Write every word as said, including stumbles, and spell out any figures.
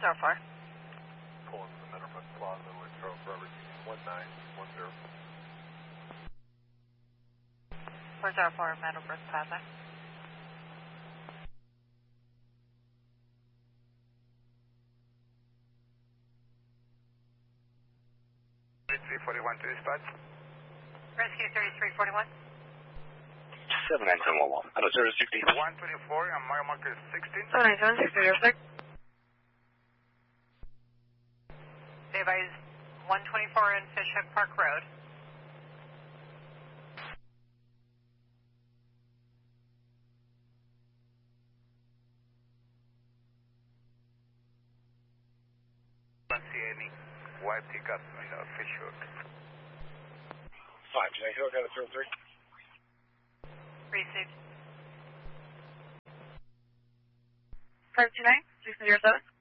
zero four. Pulling to the Meadowbrook Plaza with Charles Robert one nine one zero. four zero four Meadowbrook Plaza. thirty-three forty-one to dispatch. Rescue thirty-three forty-one. seven nine seven one one. Hello, zero sixty. one twenty-four and mile marker sixteen. seven nine seven six zero six. Advise one twenty-four in Fishhook Park Road. Don't see any white pickup in uh, Fishhook. Five, J Hill, got a zero three. Received. five two nine six zero seven.